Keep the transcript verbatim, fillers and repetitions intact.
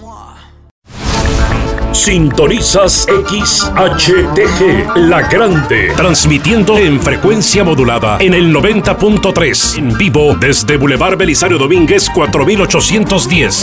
Sintonizas X H T G, La Grande, transmitiendo en frecuencia modulada en el noventa punto tres, en vivo desde Boulevard Belisario Domínguez cuatro mil ochocientos diez.